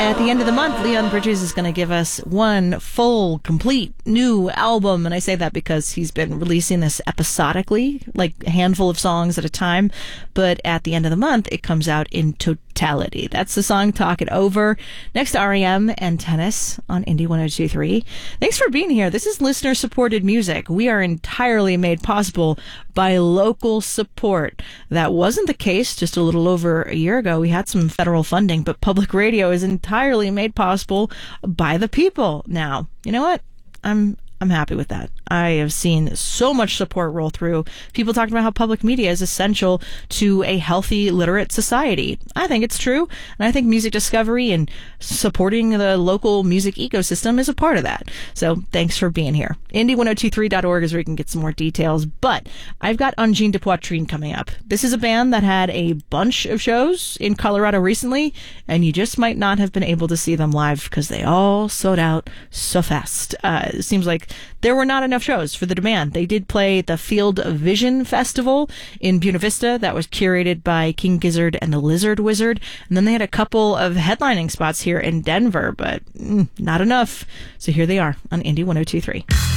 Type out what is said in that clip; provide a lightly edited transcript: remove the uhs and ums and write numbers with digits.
At the end of the month, Leon Bridges is going to give us one full, complete new album. And I say that because he's been releasing this episodically, like a handful of songs at a time. But at the end of the month, it comes out in totality. That's the song Talk It Over. Next to REM and Tennis on Indie 102.3. Thanks for being here. This is listener-supported music. We are entirely made possible by local support. That wasn't the case just a little over a year ago. We had some federal funding, but public radio is entirely made possible by the people now. You know what? I'm happy with that. I have seen so much support roll through. People talking about how public media is essential to a healthy, literate society. I think it's true, and I think music discovery and supporting the local music ecosystem is a part of that. So thanks for being here. Indie1023.org is where you can get some more details, but I've got Ungine de Poitrine coming up. This is a band that had a bunch of shows in Colorado recently, and you just might not have been able to see them live because they all sold out so fast. It seems like there were not enough shows for the demand. They did play the Field of Vision Festival in Buena Vista that was curated by King Gizzard and the Lizard Wizard. And then they had a couple of headlining spots here in Denver, but not enough. So here they are on Indie 102.3.